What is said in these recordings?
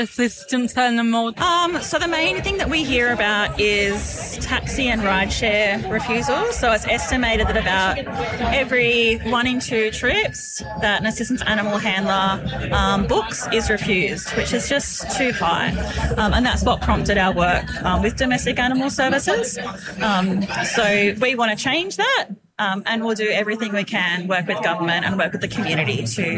assistance animals? So the main thing that we hear about is taxi and rideshare refusals. So it's estimated that about every 1 in 2 trips that an assistance animal handler books is refused, which is just too high. And that's what prompted our work with domestic animal services. So we want to change that. And we'll do everything we can, work with government and work with the community to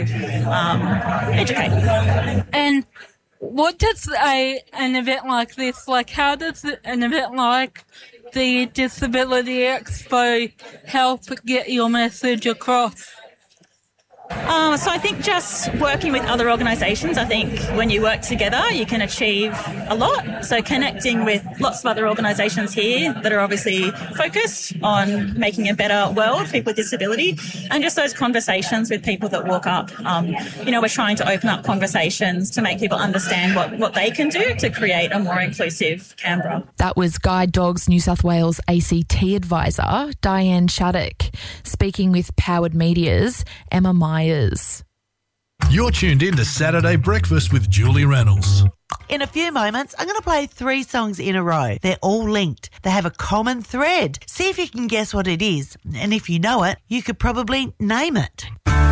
educate. And what does an event like this, how does an event like the Disability Expo help get your message across? So I think just working with other organisations, I think when you work together you can achieve a lot. So connecting with lots of other organisations here that are obviously focused on making a better world for people with disability, and just those conversations with people that walk up. We're trying to open up conversations to make people understand what they can do to create a more inclusive Canberra. That was Guide Dogs New South Wales ACT advisor Diane Shattuck speaking with Powered Media's Emma Myers. You're tuned in to Saturday Breakfast with Julie Reynolds. In a few moments, I'm going to play 3 songs in a row. They're all linked. They have a common thread. See if you can guess what it is. And if you know it, you could probably name it.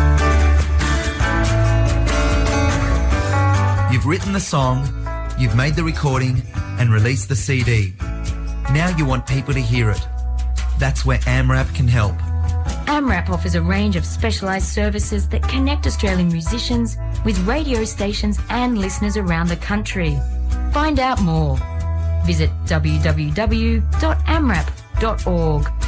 You've written the song, you've made the recording and released the CD. Now you want people to hear it. That's where AMRAP can help. AMRAP offers a range of specialised services that connect Australian musicians with radio stations and listeners around the country. Find out more. Visit www.amrap.org.